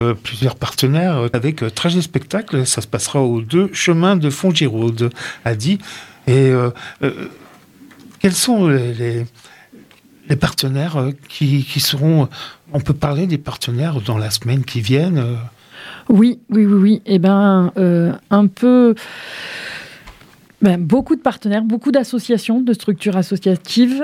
plusieurs partenaires avec Trajet Spectacle. Ça se passera aux 2 chemins de Fontgiraud, à Die. Et quels sont les partenaires qui seront... On peut parler des partenaires dans la semaine qui viennent Oui. Eh bien, un peu... beaucoup de partenaires, beaucoup d'associations, de structures associatives,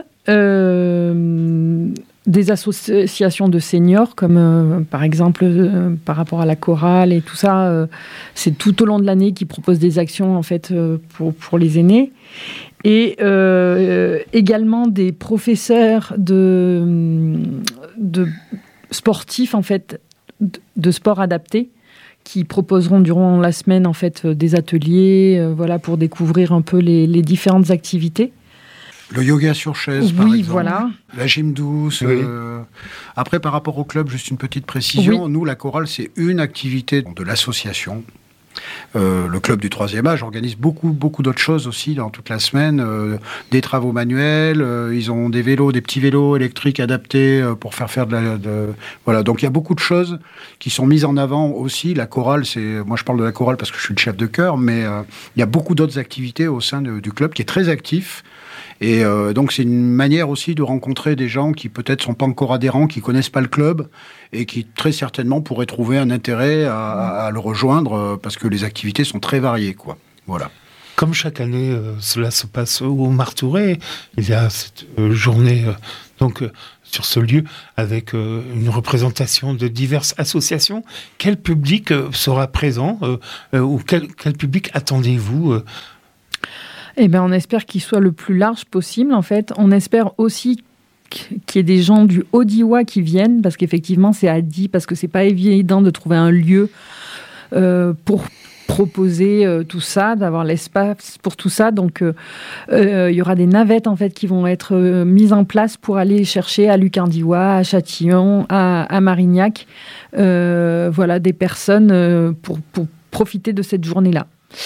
des associations de seniors, comme par exemple par rapport à la chorale et tout ça. C'est tout au long de l'année qu'ils proposent des actions en fait pour les aînés. Et également des professeurs de sportifs en fait, de sport adapté, qui proposeront durant la semaine en fait des ateliers, pour découvrir un peu les différentes activités. Le yoga sur chaise, par exemple. Voilà. La gym douce. Oui. Après, par rapport au club, juste une petite précision. Oui. Nous, la chorale, c'est une activité de l'association. Le club du 3e âge organise beaucoup d'autres choses aussi dans toute la semaine, des travaux manuels, ils ont des petits vélos électriques adaptés pour faire voilà. Donc il y a beaucoup de choses qui sont mises en avant aussi. La chorale, moi je parle de la chorale parce que je suis le chef de chœur, mais il y a beaucoup d'autres activités au sein du club qui est très actif. Et donc c'est une manière aussi de rencontrer des gens qui peut-être sont pas encore adhérents, qui connaissent pas le club et qui très certainement pourraient trouver un intérêt à le rejoindre parce que les activités sont très variées, quoi. Voilà. Comme chaque année, cela se passe au Martouret. Il y a cette journée sur ce lieu avec une représentation de diverses associations. Quel public sera présent ou quel public attendez-vous Eh bien, on espère qu'il soit le plus large possible, en fait. On espère aussi qu'il y ait des gens du Haut-Diois qui viennent, parce qu'effectivement, c'est à Die, parce que c'est pas évident de trouver un lieu pour proposer tout ça, d'avoir l'espace pour tout ça. Donc, il y aura des navettes, en fait, qui vont être mises en place pour aller chercher à Lucardiwa, à Châtillon, à Marignac, des personnes pour profiter de cette journée-là.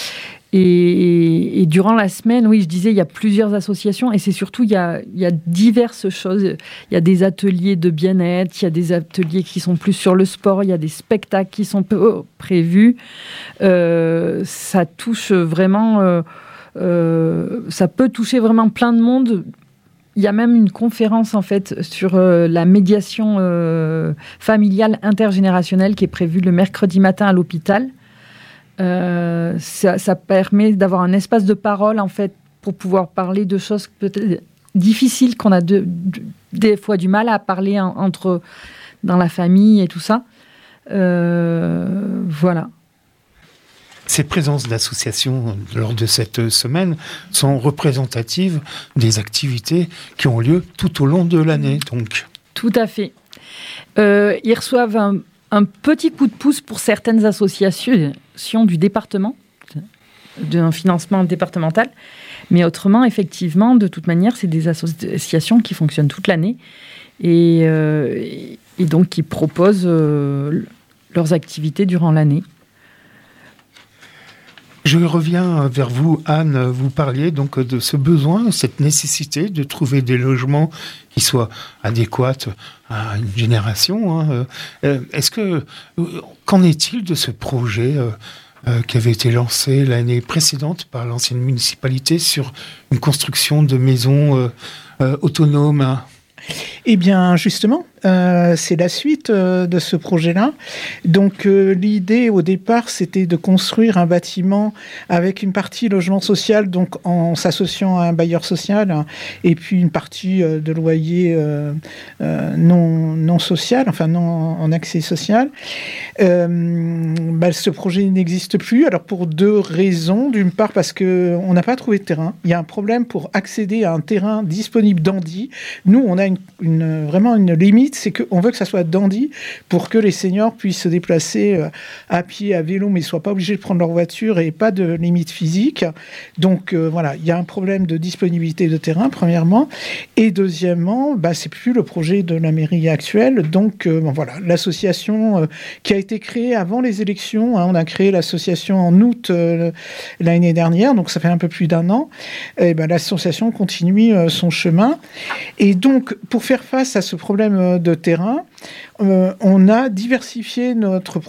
Et durant la semaine, oui, je disais, il y a plusieurs associations et c'est surtout, il y a diverses choses. Il y a des ateliers de bien-être, il y a des ateliers qui sont plus sur le sport, il y a des spectacles qui sont prévus. Ça touche vraiment... ça peut toucher vraiment plein de monde. Il y a même une conférence, en fait, sur la médiation familiale intergénérationnelle qui est prévue le mercredi matin à l'hôpital. Ça permet d'avoir un espace de parole, en fait, pour pouvoir parler de choses peut-être difficiles qu'on a des fois du mal à parler dans la famille et tout ça. Voilà. Ces présences d'associations lors de cette semaine sont représentatives des activités qui ont lieu tout au long de l'année, donc. Tout à fait. Ils reçoivent un petit coup de pouce pour certaines associations du département, d'un financement départemental. Mais autrement, effectivement, de toute manière, c'est des associations qui fonctionnent toute l'année et donc qui proposent leurs activités durant l'année. Je reviens vers vous, Anne. Vous parliez donc de ce besoin, cette nécessité de trouver des logements qui soient adéquats à une génération. Qu'en est-il de ce projet qui avait été lancé l'année précédente par l'ancienne municipalité sur une construction de maisons autonomes ? Eh bien, justement, c'est la suite de ce projet-là. Donc, l'idée, au départ, c'était de construire un bâtiment avec une partie logement social, donc en s'associant à un bailleur social, et puis une partie de loyer non social, enfin non en accès social. Ce projet n'existe plus, alors pour 2 raisons. D'une part, parce qu'on n'a pas trouvé de terrain. Il y a un problème pour accéder à un terrain disponible dans Die. Nous, on a vraiment une limite, c'est qu'on veut que ça soit dans Die pour que les seniors puissent se déplacer à pied, à vélo, mais ne soient pas obligés de prendre leur voiture et pas de limite physique. Donc voilà, il y a un problème de disponibilité de terrain, premièrement. Et deuxièmement, c'est plus le projet de la mairie actuelle. Donc voilà, l'association qui a été créée avant les élections, on a créé l'association en août l'année dernière, donc ça fait un peu plus d'1 an. Et l'association continue son chemin. Et donc, pour faire face à ce problème de terrain, on a diversifié notre